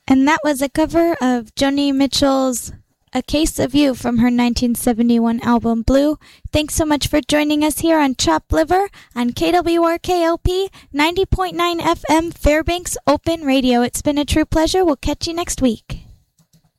And that was a cover of Joni Mitchell's A Case of You from her 1971 album Blue. Thanks so much for joining us here on Chopped Liver on KWRKLP 90.9 FM Fairbanks Open Radio. It's been a true pleasure. We'll catch you next week.